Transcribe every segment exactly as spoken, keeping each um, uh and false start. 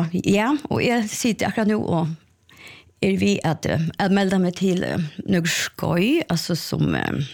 ja, och jag sitter akkurat nu och är vi att att melda mig till uh, några skoj alltså som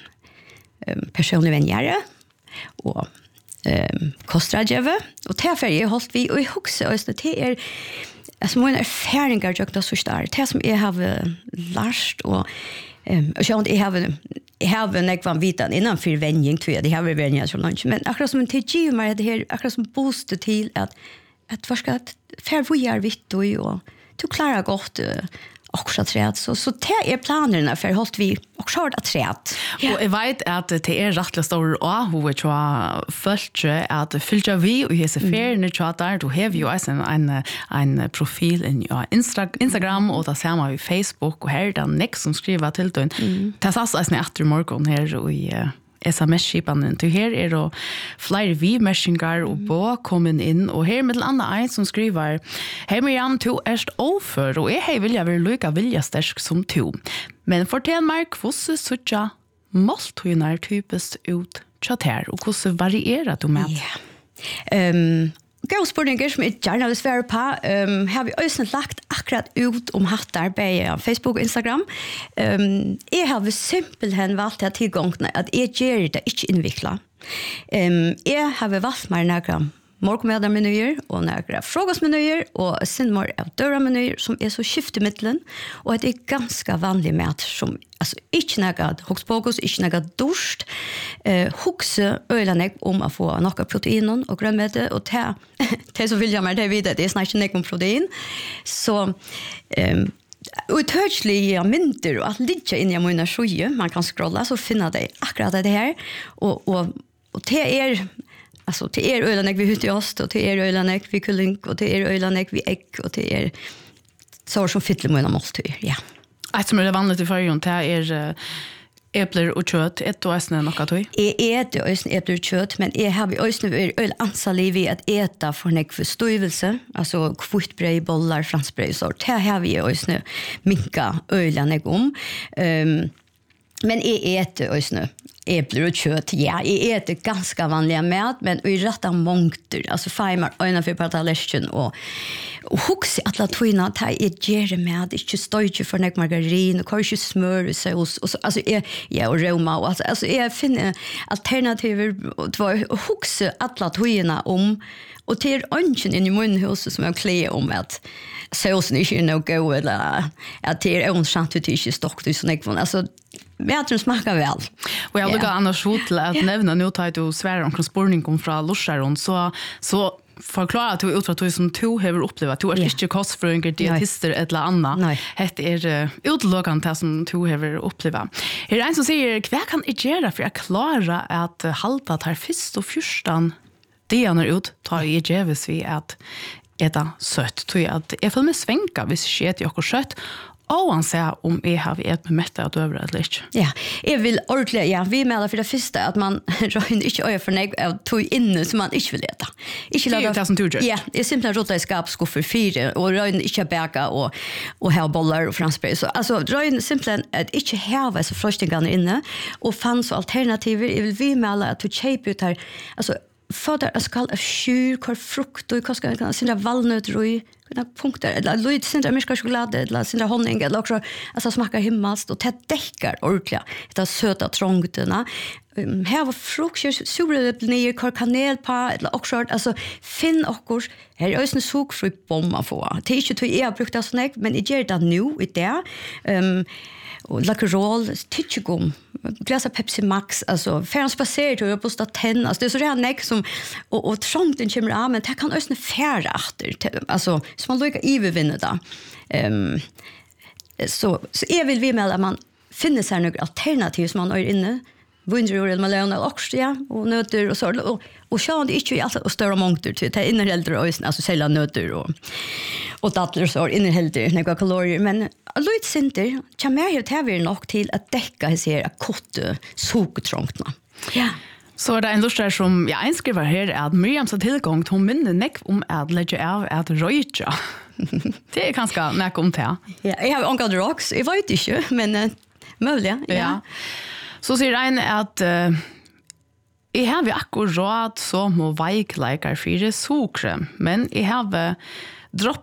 uh, personlig vänjare och um, kostrådgivare och därför är hållt vi och i huxa och det är alltså mina erfarenheter jag då så starkt det som jag har lärt och um, och jag jag har jag har en ekvan vitan innan för vänjning tror jag det har vi vänjat som lunch men akkurat som en T G med det här akkurat som booster till att att vad ska att för vi är vitt och och du klarar gott också träd så så det är planerna för hållt vi också har att träd. Och jag vet att det är rätt stor och hur jag tror följt att följa vi och hese fair nu tror där du har ju en en en profil i Instagram och där ser man i Facebook och här den next som skriver till den. Det är alltså en efter morgon här och i S M S-skipanen til her er og flere vi-messingar og bå kommet inn, og her med andre en som skriver «Hei Miriam, du erst overfor, og jeg hei vilja være lykka vilja stersk som to. Men fortell meg hvordan suttja måltøyner typisk ut tjater, og hvordan varierer du med?» Ja. Um, Gå spurningar som jeg gjerne vil svare på. Um, har vi også lagt akkurat ut om hattar på Facebook og Instagram. Um, jeg har simpelthen valgt til tilgångene at jeg gjør det ikke innviklet. Um, jeg har valgt meg noen morgenmedamenyer og noen frokostmenyer og sinmor av døramenyer som er så skiftemiddelen og det er ganske vanlig mat som alltså inte något hoxpokus, inte något duscht. Eh huxe ölanek om att få några protein och grönmete och te. Te så vill jag mer det vidare. Det är snart inte något protein. Så ehm uthörsliga mynter och att ligga in i mina sjöje. Man kan scrolla så finna det akkurat det här och och och te är alltså te är ölanek vi ute i ost och te är ölanek vi kulling och te är ölanek vi ägg och te är så som fyller mina måltid. Ja. Ett som är vanligt i förrjun, det är äppler och kött. Ett och äsne något tog? Jag äter äsne äppler och kött, men jag har äsne öl ansalig vid att äta för en förstövelse. Alltså kvittbröd, bollar, fransbröd. Så det har vi äsne minka ölen om. Um, men jag äter äsne äppler och kött. Ja, jag äter ganska vanliga mat, men i rätta mångter. Alltså fajmar ögonen för patalesken och och huxa alla tvåna ta är ger med inte stöjje för nek margarin och kanske smör och sås och så alltså är ja och roma och alltså alltså jag finner alternativer och huxa alla tvåna om och till ungen in i munhuset som jag klär om att såsen inte är nog god eller att det är en chans att inte stocka så nek alltså Mätren smakar väl. Och jag vill annars hotla att nämna nu tar du svär om spårningen från Lorsaron så så förklara att du utrett du som to har upplevt du är inte kostfrönger dietister eller annat. Det är utlåkande det som to har upplevt. Är det en som säger vad kan jag göra för att klara att halta tar först och fyrstan det är ut tar i jävs vi att äta sött tror jag att jag får med svänka hvis skit jag har kött. Och han säger om jag har ett med mätta att över eller inte. Ja, jag vill ordentligt ja, vi menar för det första att man rör inte över för nej av tog inne som man inte vill äta. Inte låta det som tur. Ja, det är simpelt rota i skåpskåp för fyra och rör inte bäka och och ha bollar och franskbröd så alltså rör simpelt att inte ha så frostingarna inne och fanns alternativer. Jag vill vi menar att shape ut här alltså för det skal av skyr, kvar frukt och kanske kan sina valnötter och några punkter eller lite sindra myska choklad eller sindra honning eller också alltså smakar himmelst och tätt däckar ordentligt. Det är söta trångterna. Um, här var frukt surrepnir, kvar kanel på eller också alltså finn och här är ju en sukfri bomba få. Det är inte till jag brukar såna men det gör det nu i det. Um, och Läkerol, Titchegum, glasa Pepsi Max, alltså färn spacerat och på staten, alltså det är så redan näck som och och trångten kommer av men det kan ösna färra efter alltså som man lyckas övervinna då. Ehm så så är vill vi med att man finner sig några alternativ som man har inne. Vindrur eller melon också ja och nötter och så och och sjön det är inte alltså stora mångder till det innehåller ösna alltså sälja nötter och och dadlar så innehåller några kalorier men lite center kan mer helt här vill nog till att täcka sig att korta sockertrångna. Ja. Så det är en lustig som jag inskriver här att Miriam så tillgång till minne neck om att lägga av att röja. Det är ganska näck om det. Ja, jag har onkel rocks. Jag vet inte men uh, möjligen. Ja. ja. Så säger en att uh, jag har akkurat så må veikleikar för socker men jag har droppat